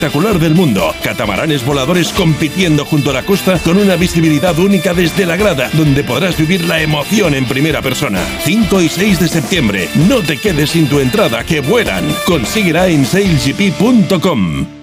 espectacular del mundo. Catamaranes voladores compitiendo junto a la costa con una visibilidad única desde la grada, donde podrás vivir la emoción en primera persona. 5 y 6 de septiembre. No te quedes sin tu entrada, que vuelan. Consíguela en sailgp.com.